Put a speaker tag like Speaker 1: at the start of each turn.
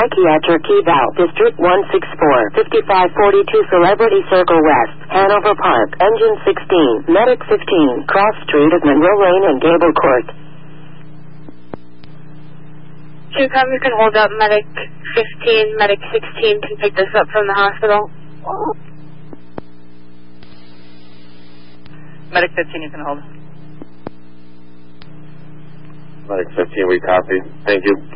Speaker 1: Psychiatric Eval, District 164, 5542 Celebrity Circle West, Hanover Park, Engine 16, Medic 15, Cross Street of Monroe Lane and Gable Court.
Speaker 2: 2 Com, you can hold up. Medic 15, Medic 16 can pick this up from the hospital.
Speaker 3: Medic 15, you can hold.
Speaker 4: Medic 15, we copy. Thank you.